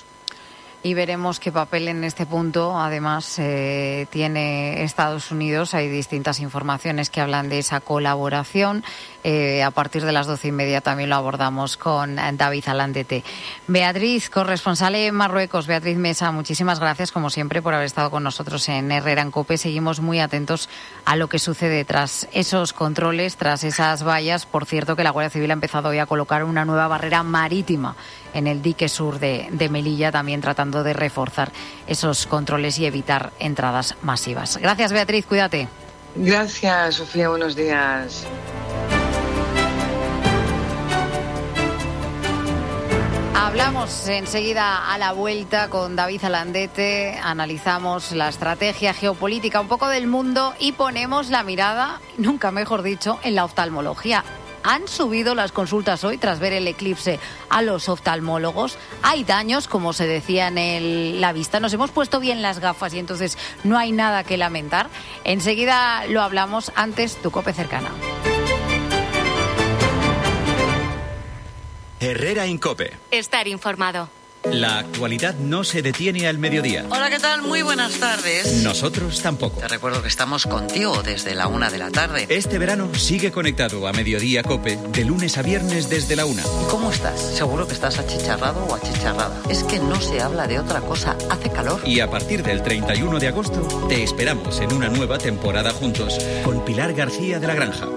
Y veremos qué papel en este punto, además, eh, tiene Estados Unidos. Hay distintas informaciones que hablan de esa colaboración. Eh, a partir de las doce y media también lo abordamos con David Alandete. Beatriz, corresponsal en Marruecos. Beatriz Mesa, muchísimas gracias, como siempre, por haber estado con nosotros en Herrera en COPE. Seguimos muy atentos a lo que sucede tras esos controles, tras esas vallas. Por cierto, que la Guardia Civil ha empezado hoy a colocar una nueva barrera marítima en el dique sur de, de Melilla, también tratando de reforzar esos controles y evitar entradas masivas. Gracias, Beatriz, cuídate. Gracias, Sofía, buenos días. Hablamos enseguida a la vuelta con David Alandete, analizamos la estrategia geopolítica un poco del mundo y ponemos la mirada, nunca mejor dicho, en la oftalmología. Han subido las consultas hoy tras ver el eclipse a los oftalmólogos. Hay daños, como se decía en el, la vista. Nos hemos puesto bien las gafas y entonces no hay nada que lamentar. Enseguida lo hablamos. Antes, tu COPE cercana. Herrera en COPE. Estar informado. La actualidad no se detiene al mediodía. Hola, ¿qué tal? Muy buenas tardes. Nosotros tampoco. Te recuerdo que estamos contigo desde la una de la tarde. Este verano sigue conectado a Mediodía COPE de lunes a viernes desde la una. ¿Cómo estás? Seguro que estás achicharrado o achicharrada. Es que no se habla de otra cosa. Hace calor. Y a partir del treinta y uno de agosto te esperamos en una nueva temporada juntos con Pilar García de la Granja.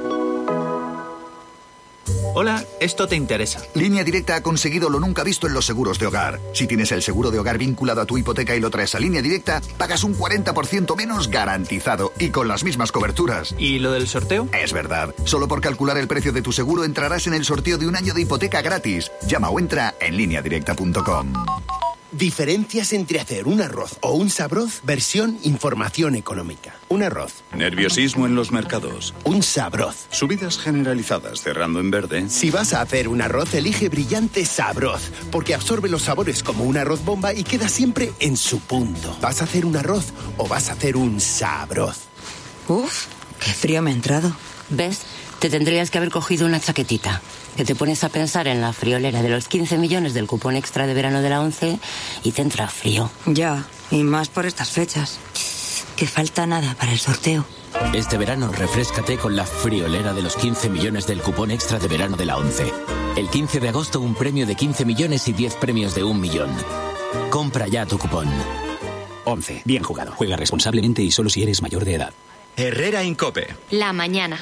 Hola, esto te interesa. Línea Directa ha conseguido lo nunca visto en los seguros de hogar. Si tienes el seguro de hogar vinculado a tu hipoteca y lo traes a Línea Directa, pagas un cuarenta por ciento menos garantizado y con las mismas coberturas. ¿Y lo del sorteo? Es verdad. Solo por calcular el precio de tu seguro entrarás en el sorteo de un año de hipoteca gratis. Llama o entra en línea directa punto com. Diferencias entre hacer un arroz o un sabroz, versión información económica. Un arroz. Nerviosismo en los mercados. Un sabroz. Subidas generalizadas cerrando en verde. Si vas a hacer un arroz, elige Brillante Sabroz, porque absorbe los sabores como un arroz bomba y queda siempre en su punto. ¿Vas a hacer un arroz o vas a hacer un sabroz? Uf, qué frío me ha entrado. ¿Ves? Te tendrías que haber cogido una chaquetita. Que te pones a pensar en la friolera de los quince millones del cupón extra de verano de la ONCE y te entra frío. Ya, y más por estas fechas. Que falta nada para el sorteo. Este verano refréscate con la friolera de los quince millones del cupón extra de verano de la ONCE. El quince de agosto un premio de quince millones y diez premios de un millón. Compra ya tu cupón. ONCE. Bien jugado. Juega responsablemente y solo si eres mayor de edad. Herrera en COPE. La mañana.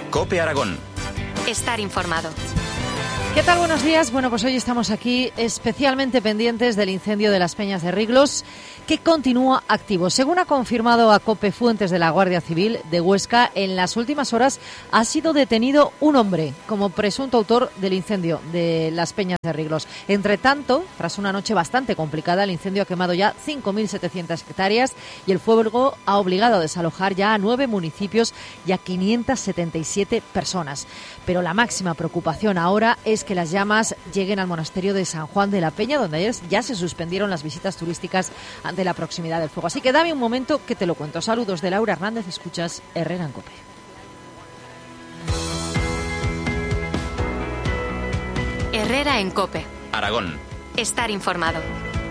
COPE Aragón. Estar informado. ¿Qué tal? Buenos días. Bueno, pues hoy estamos aquí especialmente pendientes del incendio de las Peñas de Riglos, que continúa activo. Según ha confirmado a COPE fuentes de la Guardia Civil de Huesca, en las últimas horas ha sido detenido un hombre como presunto autor del incendio de las Peñas de Riglos. Entre tanto, tras una noche bastante complicada, el incendio ha quemado ya cinco mil setecientas hectáreas y el fuego ha obligado a desalojar ya a nueve municipios y a quinientas setenta y siete personas. Pero la máxima preocupación ahora es que las llamas lleguen al monasterio de San Juan de la Peña, donde ayer ya se suspendieron las visitas turísticas ante la proximidad del fuego. Así que dame un momento que te lo cuento. Saludos de Laura Hernández, escuchas Herrera en COPE. Herrera en COPE. Aragón. Estar informado.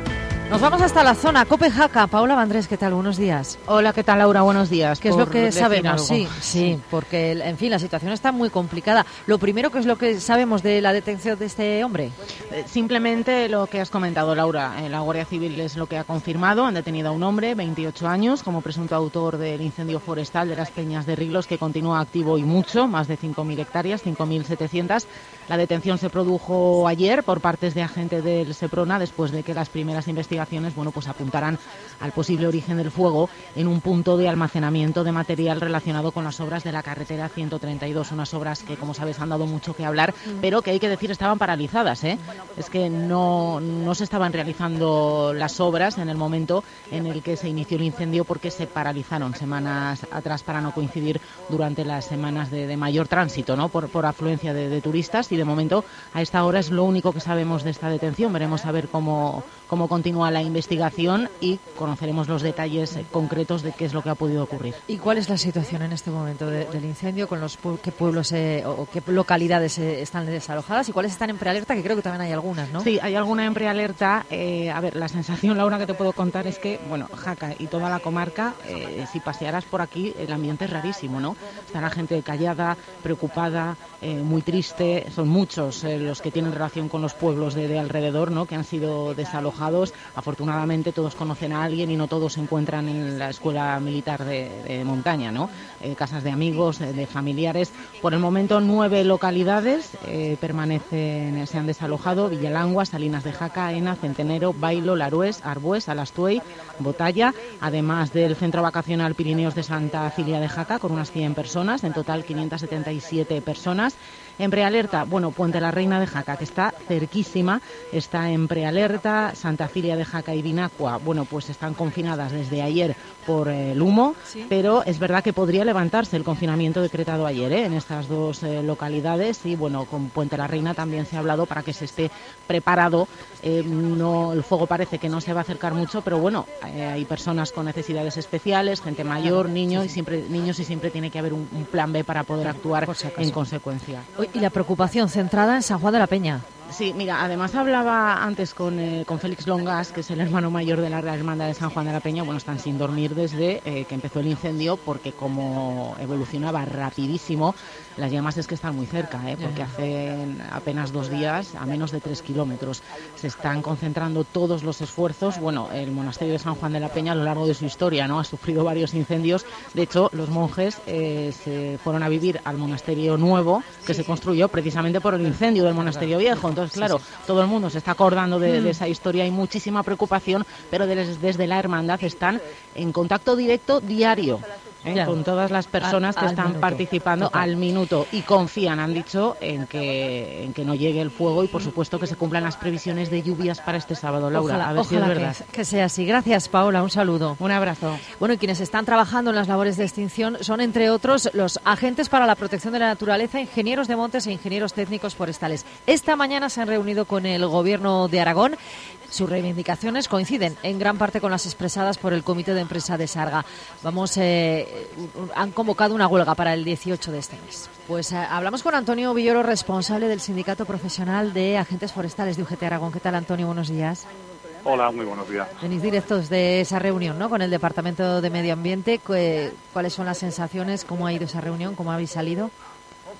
Nos vamos hasta la zona COPE Jaca. Paola Vandrés, ¿qué tal? Buenos días. Hola, ¿qué tal, Laura? Buenos días. ¿Qué es lo que sabemos? Sí, sí, porque, en fin, la situación está muy complicada. Lo primero, ¿qué es lo que sabemos de la detención de este hombre? Simplemente lo que has comentado, Laura. La Guardia Civil es lo que ha confirmado. Han detenido a un hombre, veintiocho años, como presunto autor del incendio forestal de las Peñas de Riglos, que continúa activo y mucho, más de cinco mil hectáreas, cinco mil setecientas. La detención se produjo ayer por partes de agentes del Seprona, después de que las primeras investigaciones bueno, pues apuntaran al posible origen del fuego en un punto de almacenamiento de material relacionado con las obras de la carretera ciento treinta y dos, unas obras que, como sabes, han dado mucho que hablar, pero que hay que decir estaban paralizadas, ¿eh? Es que no, no se estaban realizando las obras en el momento en el que se inició el incendio, porque se paralizaron semanas atrás para no coincidir durante las semanas de, de mayor tránsito, ¿no? Por, por afluencia de, de turistas, y de momento a esta hora es lo único que sabemos de esta detención. Veremos a ver cómo, cómo continúa la investigación y conoceremos los detalles concretos de qué es lo que ha podido ocurrir. ¿Y cuál es la situación en este momento de, del incendio? ¿Con los qué pueblos eh, o qué localidades eh, están desalojadas y cuáles están en prealerta? Que creo que también hay algunas, ¿no? Sí, hay alguna en prealerta. Eh, a ver, la sensación, Laura, que te puedo contar es que, bueno, Jaca y toda la comarca, eh, si pasearas por aquí, el ambiente es rarísimo, ¿no? Está la gente callada, preocupada, eh, muy triste. Son muchos eh, los que tienen relación con los pueblos de, de alrededor, ¿no? Que han sido desalojados. Afortunadamente todos conocen a alguien y no todos se encuentran en la escuela militar de, de montaña, ¿no? Eh, casas de amigos, de, de familiares. Por el momento nueve localidades eh, permanecen, se han desalojado: Villalangua, Salinas de Jaca, Ena, Centenero, Bailo, Larués, Arbués, Alastuey, Botalla, además del centro vacacional Pirineos de Santa Cilia de Jaca, con unas cien personas, en total quinientas setenta y siete personas. En prealerta, bueno, Puente la Reina de Jaca, que está cerquísima, está en prealerta. Santa Cilia de Jaca y Vinacua, bueno, pues están confinadas desde ayer por eh, el humo, ¿sí? Pero es verdad que podría levantarse el confinamiento decretado ayer ¿eh? en estas dos eh, localidades, y bueno, con Puente la Reina también se ha hablado para que se esté preparado. Eh, no, el fuego parece que no se va a acercar mucho, pero bueno, eh, hay personas con necesidades especiales, gente mayor, niños, sí, sí. y siempre niños y siempre tiene que haber un, un plan B para poder actuar si en consecuencia. Y la preocupación centrada en San Juan de la Peña. Sí, mira, además hablaba antes con, eh, con Félix Longas, que es el hermano mayor de la Real Hermandad de San Juan de la Peña. Bueno, están sin dormir desde eh, que empezó el incendio, porque como evolucionaba rapidísimo, las llamas es que están muy cerca, ¿eh? Porque hace apenas dos días, a menos de tres kilómetros, se están concentrando todos los esfuerzos. Bueno, el monasterio de San Juan de la Peña, a lo largo de su historia, ¿no?, ha sufrido varios incendios. De hecho, los monjes eh, se fueron a vivir al monasterio nuevo, que se construyó precisamente por el incendio del monasterio viejo. Entonces, claro, sí, sí. todo el mundo se está acordando de, de esa historia. Hay muchísima preocupación, pero desde, desde la hermandad están en contacto directo diario ¿eh? claro. con todas las personas a, que están minuto. participando Total. al minuto, y confían, han dicho, en que en que no llegue el fuego, y por supuesto que se cumplan las previsiones de lluvias para este sábado, Laura. Ojalá, a ver ojalá si es verdad. Que, que sea así. Gracias, Paola. Un saludo. Un abrazo. Bueno, y quienes están trabajando en las labores de extinción son, entre otros, los agentes para la protección de la naturaleza, ingenieros de montes e ingenieros técnicos forestales. Esta mañana se han reunido con el Gobierno de Aragón. Sus reivindicaciones coinciden en gran parte con las expresadas por el Comité de Empresa de Sarga. Vamos, eh, han convocado una huelga para el dieciocho de este mes. Pues eh, hablamos con Antonio Villoro, responsable del Sindicato Profesional de Agentes Forestales de U G T Aragón. ¿Qué tal, Antonio? Buenos días. Hola, muy buenos días. Venís directos de esa reunión, ¿no?, con el Departamento de Medio Ambiente. ¿Cuáles son las sensaciones? ¿Cómo ha ido esa reunión? ¿Cómo habéis salido?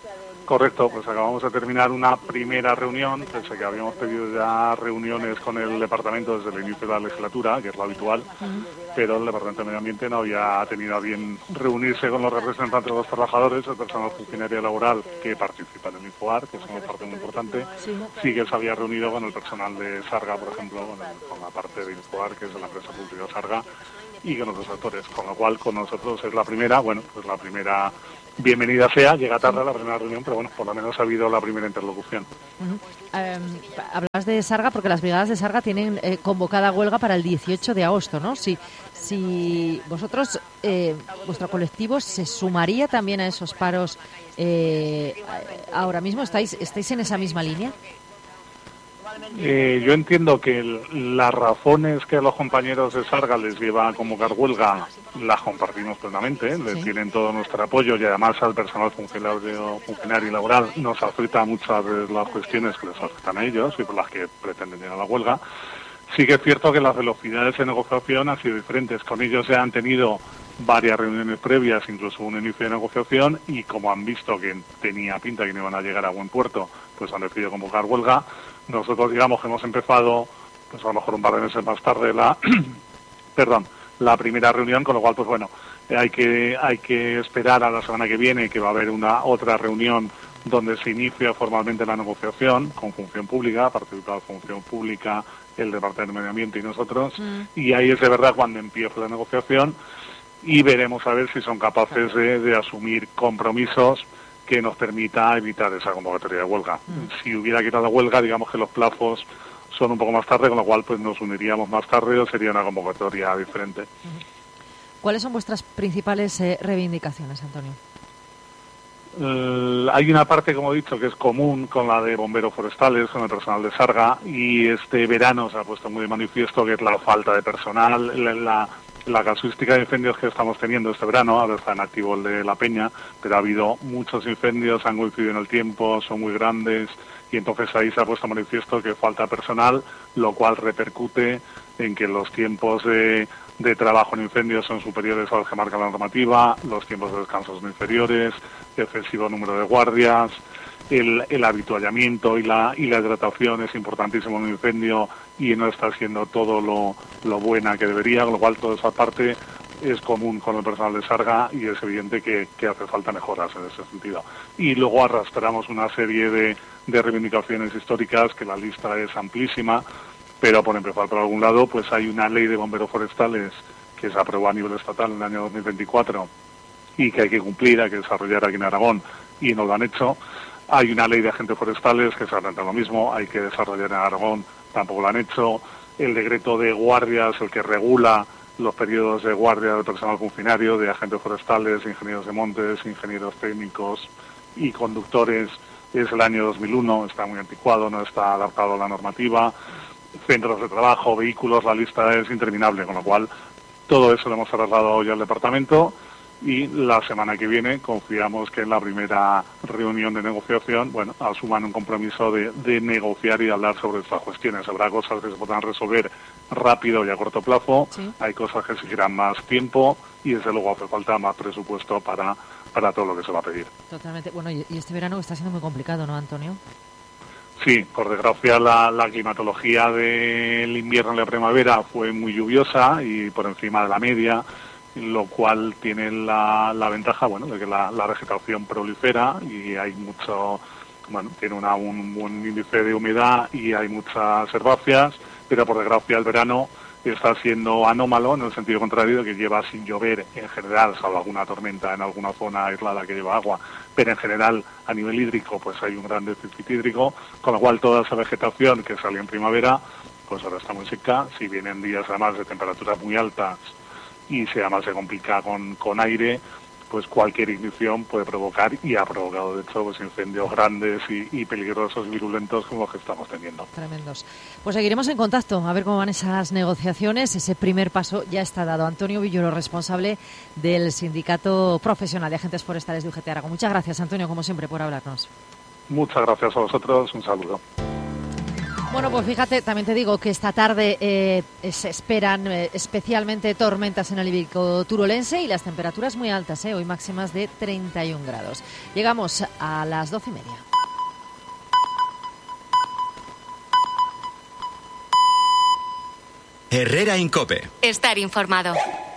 Correcto, pues acabamos de terminar una primera reunión, pese que habíamos pedido ya reuniones con el departamento desde el inicio de la legislatura, que es lo habitual, uh-huh. pero el Departamento de Medio Ambiente no había tenido a bien reunirse con los representantes de los trabajadores, el personal funcionario laboral que participa en el INFOAR, que es una parte muy importante, sí, sí que se había reunido con el personal de Sarga, por ejemplo, con, el, con la parte de INFOAR, que es de la empresa pública Sarga, y con otros actores, con lo cual con nosotros es la primera, bueno, pues la primera... Bienvenida sea, llega tarde a la primera reunión, pero bueno, por lo menos ha habido la primera interlocución. Uh-huh. Eh, hablabas de Sarga porque las brigadas de Sarga tienen eh, convocada huelga para el dieciocho de agosto, ¿no? Si, si vosotros, eh, vuestro colectivo, se sumaría también a esos paros eh, ahora mismo, ¿estáis, estáis en esa misma línea? Eh, yo entiendo que el, las razones que a los compañeros de Sarga les lleva a convocar huelga las compartimos plenamente, ¿eh? Les sí. tienen todo nuestro apoyo y además al personal funcionario, funcionario y laboral nos afecta muchas de las cuestiones que les afectan a ellos y por las que pretenden llegar a la huelga. Sí que es cierto que las velocidades de negociación han sido diferentes. Con ellos ya han tenido varias reuniones previas, incluso un inicio de negociación, y como han visto que tenía pinta que no iban a llegar a buen puerto, pues han decidido convocar huelga. Nosotros, digamos, que hemos empezado, pues a lo mejor un par de meses más tarde, la perdón, la primera reunión, con lo cual, pues bueno, hay que hay que esperar a la semana que viene, que va a haber una otra reunión donde se inicia formalmente la negociación con Función Pública, participa la Función Pública, el Departamento de Medio Ambiente y nosotros, mm. y ahí es de verdad cuando empieza la negociación y veremos a ver si son capaces de, de asumir compromisos que nos permita evitar esa convocatoria de huelga. Mm. Si hubiera quitado la huelga, digamos que los plazos son un poco más tarde, con lo cual pues nos uniríamos más tarde o sería una convocatoria diferente. ¿Cuáles son vuestras principales eh, reivindicaciones, Antonio? Uh, hay una parte, como he dicho, que es común con la de bomberos forestales, con el personal de Sarga, y este verano se ha puesto muy de manifiesto que es la falta de personal, la, la, la casuística de incendios que estamos teniendo este verano. Ahora está en activo el de La Peña, pero ha habido muchos incendios, han coincidido en el tiempo, son muy grandes, y entonces ahí se ha puesto manifiesto que falta personal, lo cual repercute en que los tiempos de, de trabajo en incendios son superiores a los que marca la normativa, los tiempos de descanso son inferiores, excesivo número de guardias, el, el habituallamiento y la, y la hidratación es importantísimo en un incendio y no está siendo todo lo, lo buena que debería, con lo cual toda esa parte es común con el personal de Sarga y es evidente que, que hace falta mejoras en ese sentido. Y luego arrastramos una serie de, de reivindicaciones históricas, que la lista es amplísima, pero por empezar por algún lado, pues hay una ley de bomberos forestales que se aprobó a nivel estatal en el año dos mil veinticuatro y que hay que cumplir, hay que desarrollar aquí en Aragón y no lo han hecho. Hay una ley de agentes forestales que se trata lo mismo, hay que desarrollar en Aragón, tampoco lo han hecho. El decreto de guardias, el que regula los periodos de guardia del personal funcionario, de agentes forestales, ingenieros de montes, ingenieros técnicos y conductores, es el año dos mil uno, está muy anticuado, no está adaptado a la normativa. Centros de trabajo, vehículos, la lista es interminable, con lo cual todo eso lo hemos trasladado hoy al departamento y la semana que viene confiamos que en la primera reunión de negociación, bueno, asuman un compromiso de, de negociar y hablar sobre estas cuestiones. Habrá cosas que se podrán resolver rápido y a corto plazo, sí. Hay cosas que exigirán más tiempo y desde luego hace falta más presupuesto para, para todo lo que se va a pedir. Totalmente. Bueno, y este verano está siendo muy complicado, ¿no, Antonio? Sí, por desgracia la, la climatología del invierno y la primavera fue muy lluviosa y por encima de la media, lo cual tiene la, la ventaja, bueno, de que la, la vegetación prolifera y hay mucho, bueno, tiene una, un buen índice de humedad y hay muchas herbáceas, pero por desgracia el verano está siendo anómalo en el sentido contrario, de que lleva sin llover en general, salvo alguna tormenta en alguna zona aislada que lleva agua, pero en general a nivel hídrico pues hay un gran déficit hídrico, con lo cual toda esa vegetación que salió en primavera pues ahora está muy seca. Si vienen días además de temperaturas muy altas y si además se complica con, con aire, pues cualquier ignición puede provocar y ha provocado de hecho pues incendios grandes y, y peligrosos y virulentos como los que estamos teniendo. Tremendos. Pues seguiremos en contacto a ver cómo van esas negociaciones. Ese primer paso ya está dado. Antonio Villoro, responsable del Sindicato Profesional de Agentes Forestales de U G T Aragón. Muchas gracias, Antonio, como siempre, por hablarnos. Muchas gracias a vosotros. Un saludo. Bueno, pues fíjate, también te digo que esta tarde eh, se esperan eh, especialmente tormentas en el Ibérico turolense y las temperaturas muy altas, eh, hoy máximas de treinta y un grados. Llegamos a las doce y media. Herrera Incope. Estar informado.